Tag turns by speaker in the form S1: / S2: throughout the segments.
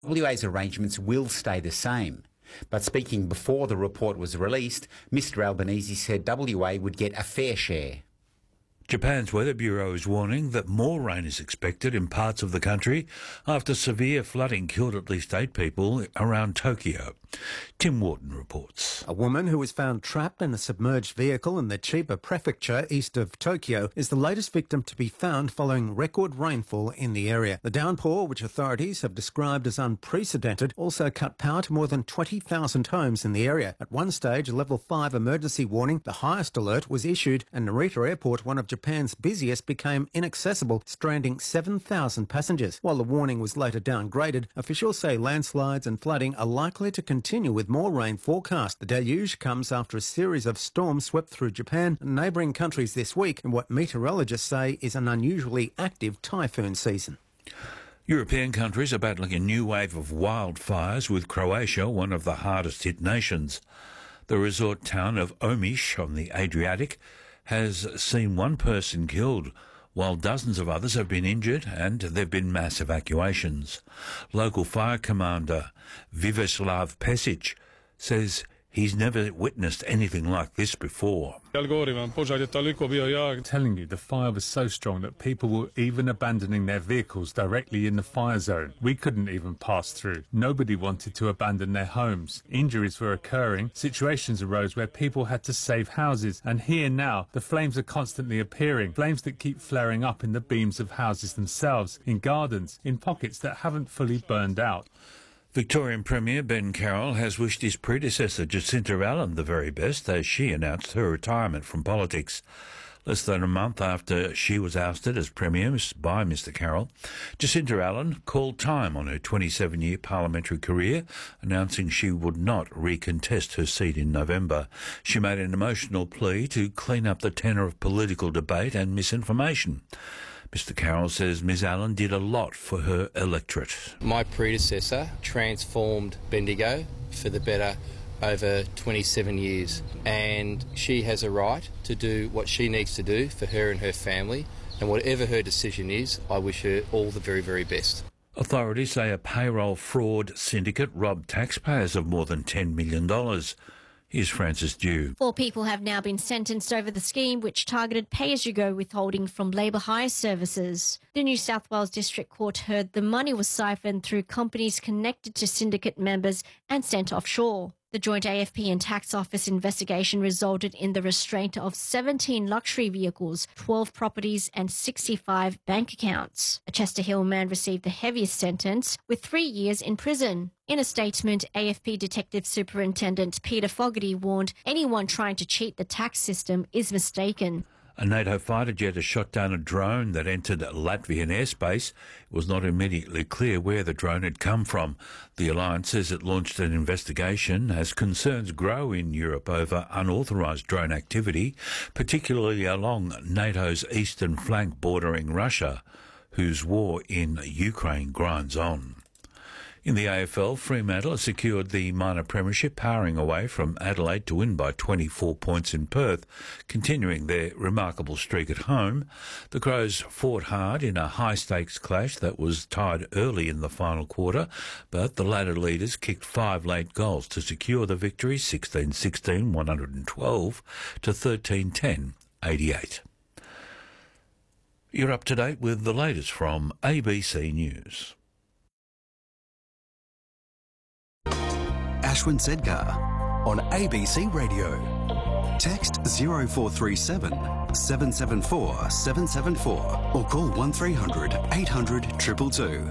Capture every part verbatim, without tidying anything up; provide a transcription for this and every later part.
S1: W A's arrangements will stay the same. But speaking before the report was released, Mister Albanese said W A would get a fair share.
S2: Japan's Weather Bureau is warning that more rain is expected in parts of the country after severe flooding killed at least eight people around Tokyo. Tim Wharton reports.
S3: A woman who was found trapped in a submerged vehicle in the Chiba prefecture east of Tokyo is the latest victim to be found following record rainfall in the area. The downpour, which authorities have described as unprecedented, also cut power to more than twenty thousand homes in the area. At one stage, a level five emergency warning, the highest alert, was issued, and Narita Airport, one of Japan's busiest, became inaccessible, stranding seven thousand passengers. While the warning was later downgraded, officials say landslides and flooding are likely to continue with more rain forecast. The deluge comes after a series of storms swept through Japan and neighbouring countries this week in what meteorologists say is an unusually active typhoon season.
S2: European countries are battling a new wave of wildfires, with Croatia one of the hardest hit nations. The resort town of Omiš on the Adriatic has seen one person killed, while dozens of others have been injured, and there have been mass evacuations. Local fire commander Viveslav Pesic says he's never witnessed anything like this before.
S4: Telling you, the fire was so strong that people were even abandoning their vehicles directly in the fire zone. We couldn't even pass through. Nobody wanted to abandon their homes. Injuries were occurring. Situations arose where people had to save houses. And here now, the flames are constantly appearing. Flames that keep flaring up in the beams of houses themselves, in gardens, in pockets that haven't fully burned out.
S2: Victorian Premier Ben Carroll has wished his predecessor Jacinta Allan the very best as she announced her retirement from politics. Less than a month after she was ousted as Premier by Mister Carroll, Jacinta Allan called time on her twenty-seven-year parliamentary career, announcing she would not recontest her seat in November. She made an emotional plea to clean up the tenor of political debate and misinformation. Mister Carroll says Miz Allan did a lot for her electorate.
S5: My predecessor transformed Bendigo for the better over twenty-seven years, and she has a right to do what she needs to do for her and her family, and whatever her decision is, I wish her all the very, very best.
S2: Authorities say a payroll fraud syndicate robbed taxpayers of more than ten million dollars. Here's Francis Dew.
S6: Four people have now been sentenced over the scheme, which targeted pay-as-you-go withholding from labour hire services. The New South Wales District Court heard the money was siphoned through companies connected to syndicate members and sent offshore. The Joint A F P and Tax Office investigation resulted in the restraint of seventeen luxury vehicles, twelve properties and sixty-five bank accounts. A Chester Hill man received the heaviest sentence, with three years in prison. In a statement, A F P Detective Superintendent Peter Fogarty warned anyone trying to cheat the tax system is mistaken.
S2: A NATO fighter jet has shot down a drone that entered Latvian airspace. It was not immediately clear where the drone had come from. The alliance says it launched an investigation as concerns grow in Europe over unauthorised drone activity, particularly along NATO's eastern flank bordering Russia, whose war in Ukraine grinds on. In the A F L, Fremantle has secured the minor premiership, powering away from Adelaide to win by twenty-four points in Perth, continuing their remarkable streak at home. The Crows fought hard in a high-stakes clash that was tied early in the final quarter, but the ladder leaders kicked five late goals to secure the victory, sixteen sixteen, one hundred twelve to thirteen ten, eighty-eight. You're up to date with the latest from A B C News.
S7: Ashwin Sedgar on A B C Radio. Text zero four three seven, seven seven four, seven seven four or call one three hundred, eight hundred, two two two.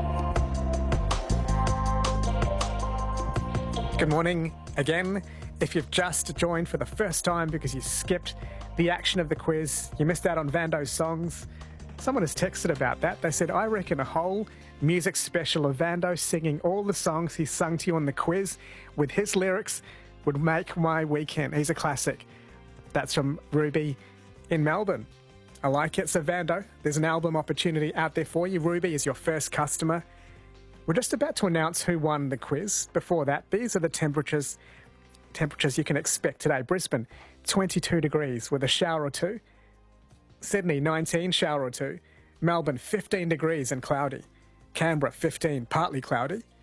S8: Good morning again. If you've just joined for the first time because you skipped the action of the quiz, you missed out on Vando's songs, someone has texted about that. They said, I reckon a whole music special of Vando singing all the songs he sung to you on the quiz with his lyrics would make my weekend. He's a classic. That's from Ruby in Melbourne. I like it. So Vando, there's an album opportunity out there for you. Ruby is your first customer. We're just about to announce who won the quiz. Before that, these are the temperatures temperatures you can expect today. Brisbane, twenty-two degrees with a shower or two. Sydney, nineteen, shower or two. Melbourne, fifteen degrees and cloudy. Canberra, fifteen, partly cloudy.